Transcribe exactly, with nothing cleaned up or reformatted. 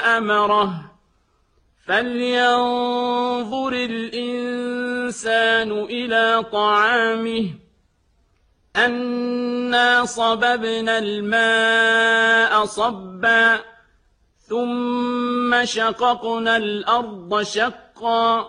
أمره فلينظر الإنسان إلى طعامه أنا صببنا الماء صبا ثم شققنا الأرض شقا